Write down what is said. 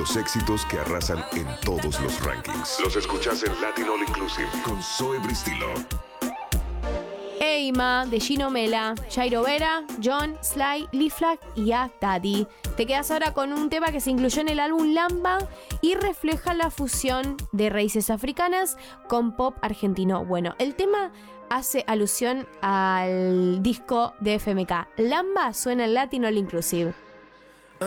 los éxitos que arrasan en todos los rankings. Los escuchás en Latin All Inclusive con Zoe Bristilo. Eima, de Gino Mela, Jairo Vera, John, Sly, Lee Flag y A Daddy. Te quedas ahora con un tema que se incluyó en el álbum Lamba y refleja la fusión de raíces africanas con pop argentino. Bueno, el tema hace alusión al disco de FMK. Lamba suena en Latin All Inclusive.